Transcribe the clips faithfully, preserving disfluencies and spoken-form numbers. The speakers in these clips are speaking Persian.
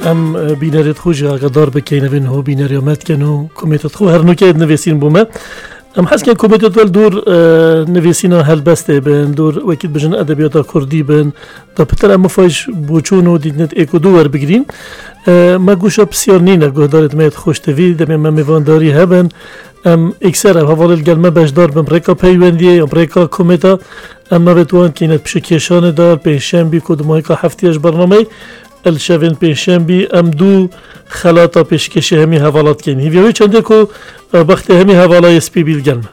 ام بینریت خوش قدار بکینه بین هو بینریامت کنو کمیتت خو هر نوکه نویسین بومه ام حس که کمیتت ول دور نویسینا هل بسته بن دور وکیل بجن ادبیات کردی بن دا پتر ام فایش بوچونو دیدنت اکو دور بگیرین ما گوشا بسیار نینه گهدارت میت خوش توی دمی ما میوانداری هبن ام اکثر حوال الگلمه بجدار بم ریکا پیوندیه ام ریکا کمیتا اما بتوان کینت پش کشان دار پنجشنبه کدومای که هفتیش برنامه الشوین پنجشنبه ام دو خلاطا پیشکش همی حوالات کین هیوی چنده کو وقت همی حوالای اسپی بیلگلمه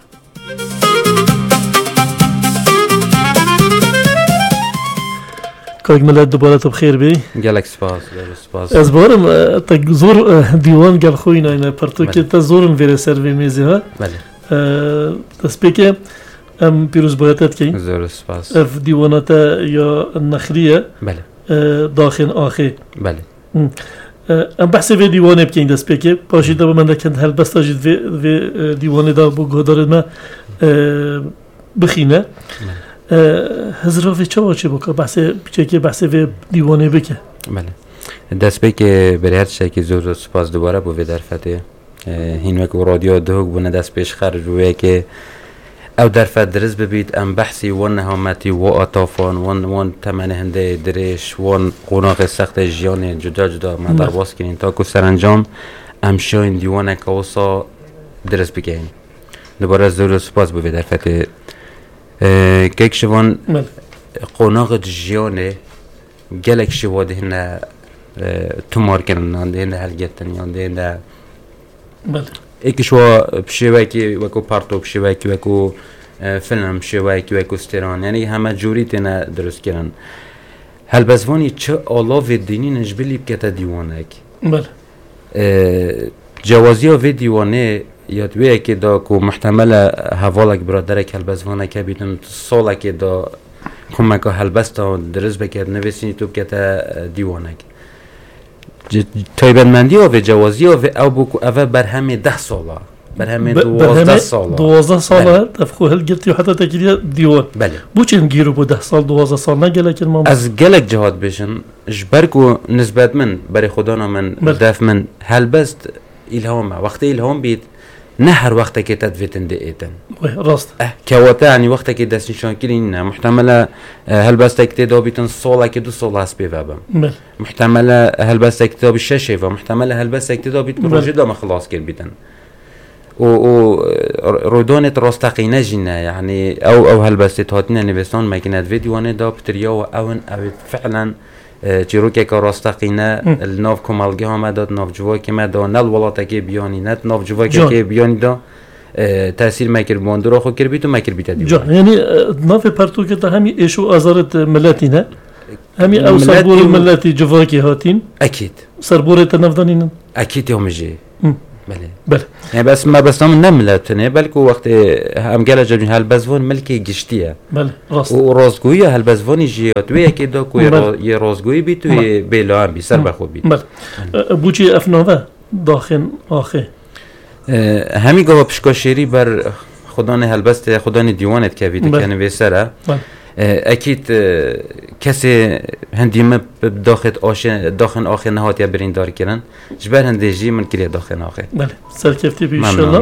کاغ ملت دوباره تو بخیر بی گلک سپاس سپاس از بارم تا زور دیوان گل خوینا اینا پرتو که تا زورن ویره سر وی میزه ها بله تسبیکه ام پیروز بایدت کین زور سپاس اف دیواناتا یا النخریه بله داخل آخه بله ام بحث وی دیوانه بکین دست بکه پاشیده با من دکند هل بس تاجید وی دیوانه دا بو گهدارد ما بخینه هزرا وی چه واچه بکه بحث بچه که بحث وی دیوانه بکه بله دست بکه بری هر چه که زور سپاس دوباره بو وی در فته هینوک و رادیو دهوک بونه دست پیش خرج وی که او در فت درز ببید ام بحثی ون همتی و آتافان ون ون تمنه هنده درش ون قناق سخت جیان جدا جدا ما در باز کنین تا که سرانجام ام شاین دیوانه کاوسا درز بگین دوباره زور سپاس بوید در فت که شوان قناق جیانه گلک شواده هنه تمار کنن هنده هلگتن هنده ایکش و بشیوکی وکو پارتو بشیوکی وکو فیلم بشیوکی وکو استران یعنی همه جوری تینا درست کردن هل بزوانی چه آلاو دینی نجبلی بکتا دیوانک بله جوازی و دیوانه یادویه که دا کو محتمل حوالک برادرک هل بزوانه که بیتن سالک دا کمک هل بستا درست بکرد نویسینی تو بکتا دیوانک تایبندمندی و جوازی و او بو او بر همه ده ساله بر همه دوازده ساله دوازده ساله تفخو هل قلتي حتى تجري دیوان بله بو چن گیرو بو ده سال دوازده سال نگله که ما از گلک جهاد بشن جبرکو نسبت من برای خدا من دف من هل بست الهام وقت الهام بید نه هر وقت که تدویتن دیتن راست اه کواته یعنی وقت که دست نشان کردین نه محتمل هل بست کتاب بیتن ساله که دو سال هست بیوابم محتمل هل بست کتاب شش و محتمل هل بست کتاب بیت پروژه دام خلاص کرد بیتن و و رودانت راستقینه جنه یعنی او او هل بست تاتنا نوستان ماکینات ویدیوانه دا بتریا و اون او فعلا چیرو که راستقینه الناف کمالگی هم داد ناف جوای که مدا نل ولاته که بیانی نت ناف جوای که بیانی دا تاثیر مکر باندرا خو کر بیت و مکر بیت دیو یعنی ناف پرتو که تا همی ایشو آزارت ملتی نه همی او سربور ملتی جوای که هاتین اكيد سربور تنفدانین اكيد يوم جي بله بله يعني بس ما بس نم نملتني بلكو وقت هم قال جبني هالبزفون ملكي قشتيه بله راست ورازقويه هالبزفوني جيات ويا كده كو يرازقوي بيتو بيلان بي سر بخو بيت بله بوچي افنوه داخل آخه همي گوا پشکاشیری بر خدان هالبست خدان دیوانت که بیت کنه به سره اكيد کسی هندی ما داخل آشه داخل آخه نهات یا برین دار کردن جبر هندی جی من کلی داخل آخه بله سرکفتی بی انشالله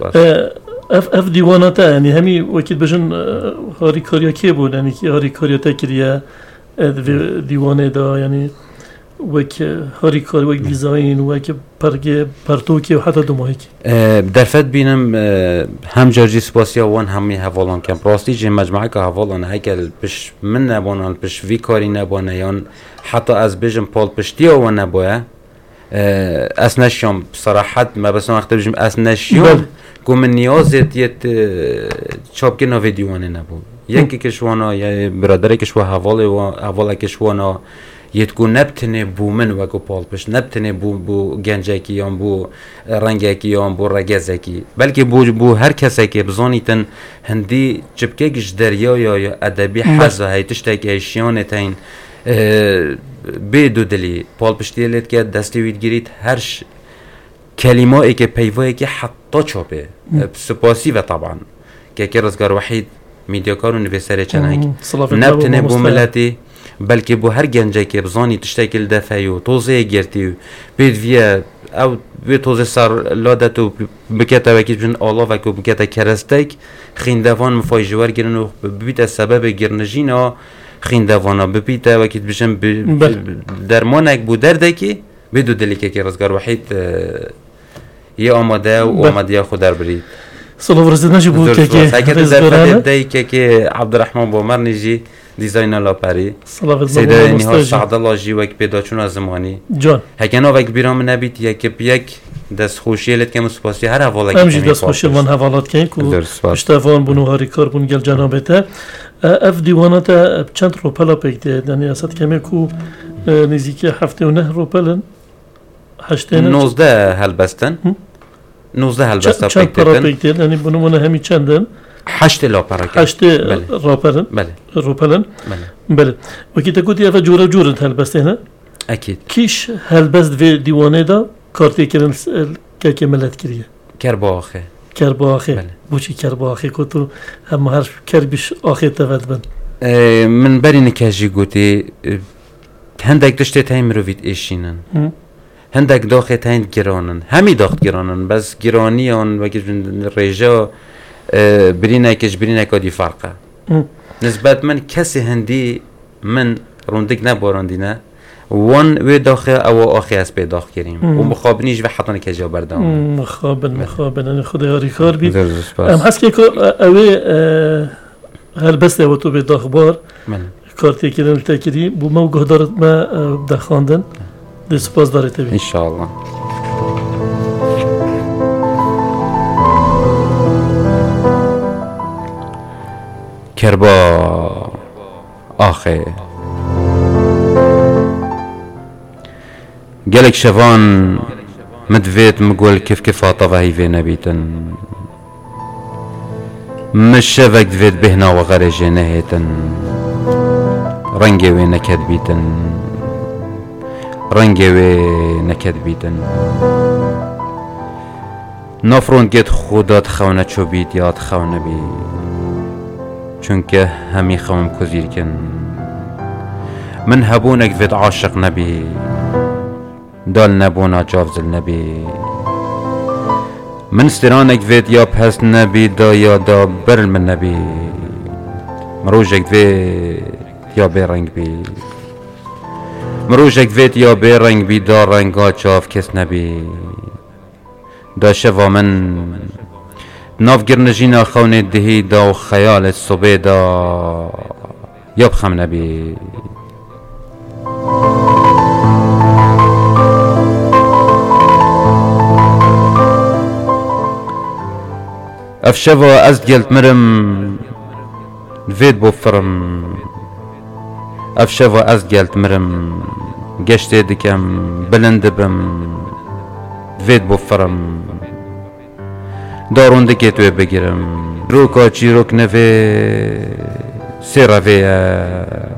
اف اف دیواناتا یعنی همی وکیل بجن هاری کاریا کی بود یعنی که هاری کاریا تکریه دیوانه دا یعنی وک هاری کار وک دیزاین وک پرگه پرتوکی و حتی دومایکی درفت بینم هم جارجی سپاسیا وان همی حوالان کم راستی جه مجموعه که حوالان هکل پش من نبانان پش وی کاری نبانه یان حتی از بجم پال پشتی و نبایه از نشیم صراحت ما بس وقت بجم از نشیم که من نیازت یت چاپ کنه ویدیوانه نبود یکی کشوانا یا برادر کشوا حواله و حواله کشوانا یتکو نبتنه بو من وکو پال پش نبتنه بو بو گنجکی یا بو رنگکی یا بو رگزکی بلکه بو بو هر کسی که بزانیتن هندی چبکه گش دریا یا ادبی حزه هیتش تاکی اشیانه تین بدو دلی پال پشتیلت که دستی وید گیرید هرش کلمه ای که پیوایی که حتی چاپه سپاسی و طبعا که که رزگار وحید میدیاکار و نویسره چنانک نبتنه بو ملتی بلکه بو هر گنجه که بزانی تشتکل دفعی و توزه گرتی و بید ویا او بید توزه سر لادت و بکتا وکی بجن آلا وکو بکتا کرستک خیندوان مفایجوار گرن و ببیت سبب گرنجین ها خیندوانا ببیت وکی بجن درمانک بو درده که بدو دلی که رزگار وحید یه آماده و آماده خود در برید صلاح ورزید نجی بود که که رزگارانه دایی که که عبدالرحمن بومر نجی دیزاین لاپری سیده نیها سعد الله جی وک پیدا چون از زمانی جان هکنا وک بیرام نبید یک یک دست خوشی لت که مسپاسی هر حواله که همجی دست خوشی من حوالات که کو اشتفان بونو هاری کار بون گل جنابته اف دیوانات چند روپلا پکته یعنی اصلا کمی کو نزدیک هفته و نه روپلن هشته نه نوزده هلبستن نوزده هلبستا چند پرا پکته یعنی بونو من همی چندن هشت لاپرا که هشت راپرن بله روپلن بله بله وکی تکوتی افا جورا جورا هلبسته نه اکید کیش هلبست و دیوانه دا کارتی کرن که که ملت کریه کربا آخه کربا آخه بله بوچی کربا آخه که تو هم هر کربیش آخه تفت بند من بری نکاجی گوتی هندک دشته تایم مروید ایشینن هندک داخل تایم گرانن همی داخل گرانن بس گرانی آن وکی ریجا برینه کش برینه کادی فرقه نسبت من کسی هندی من روندک نباراندینه وان وی داخل او آخی از پی داخل کریم و مخابنیش و حتانه که جا بردام مخابن مخابن خدا یاری کار بید ام هست که اوی هل بسته و تو به داخل بار کارتی که نلتا کری بو ما گهدارت ما دخاندن دی سپاس داره تبی انشاءالله کربا آخه قالك شفان مدفيت مقول كيف كيف طبعي في نبيتن مش شفك دفيت بهنا وغرج نهيتن رنجي وين نكد بيتن رنجي وين نكد بيتن نفرون قد خودات خونه چو بيت ياد خونه بي چونك همي خوم كزير كن من هبونك دفيت عاشق نبي دال نبونا جافز النبي من استرانك فيت يا بحس نبي دا يا دا بر من نبي مروجك فيت يا بيرنگ بي مروجك فيت يا بيرنگ بي دا رنگا جاف كس نبي دا شفا من ناف گرنجينا خوني دهي دا و خيال الصبي دا يبخم نبي افشوا ازد قلت مرم فيت بوفرم افشوا ازد قلت مرم قشت دكم بلند بم فيت بوفرم دارون دكيتو بگیرم روكا چی روك نفي سيرا في